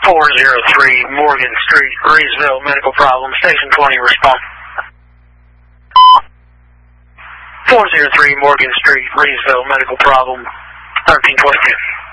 403 Morgan Street, Reesville, medical problem, station 20, respond. 403 Morgan Street, Reesville, medical problem, 1322.